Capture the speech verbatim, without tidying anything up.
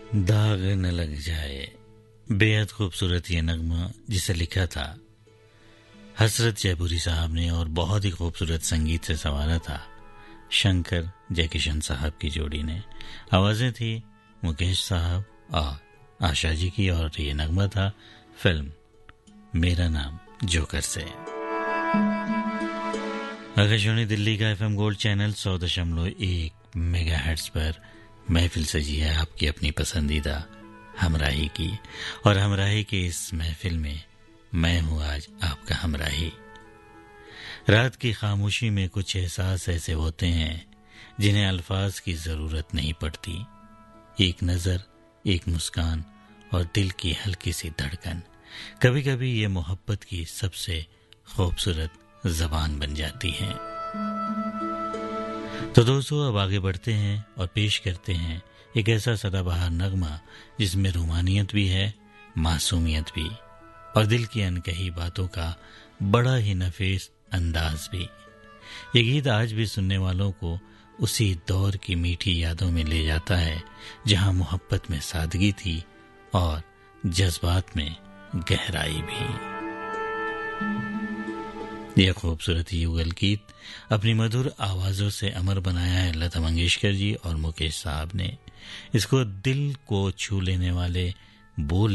दाग न लग जाए, बेहद खूबसूरत ये नगमा जिसे लिखा था हसरत जयपुरी साहब ने और बहुत ही खूबसूरत संगीत से संवारा था शंकर जयकिशन साहब की जोड़ी ने। आवाजें थी मुकेश साहब और आशा जी की और ये नगमा था फिल्म मेरा नाम जोकर से। आकाशवाणी दिल्ली का एफएम गोल्ड चैनल सौ दशमलव एक मेगा हर्ट्ज पर महफिल सजी है आपकी अपनी पसंदीदा हमराही की, और हमराही के इस महफिल में मैं हूं आज आपका हमराही। रात की खामोशी में कुछ एहसास ऐसे होते हैं जिन्हें अल्फाज की जरूरत नहीं पड़ती। एक नजर, एक मुस्कान और दिल की हल्की सी धड़कन कभी कभी ये मोहब्बत की सबसे खूबसूरत जबान बन जाती है। तो दोस्तों अब आगे बढ़ते हैं और पेश करते हैं एक ऐसा सदाबहार नगमा जिसमें रूमानियत भी है, मासूमियत भी और दिल की अनकही बातों का बड़ा ही नफीस अंदाज भी। ये गीत आज भी सुनने वालों को उसी दौर की मीठी यादों में ले जाता है जहां मोहब्बत में सादगी थी और जज्बात में गहराई भी। यह खूबसूरत युगल गीत अपनी मधुर आवाजों से अमर बनाया है लता मंगेशकर जी और मुकेश साहब ने। इसको दिल को छू लेने वाले बोल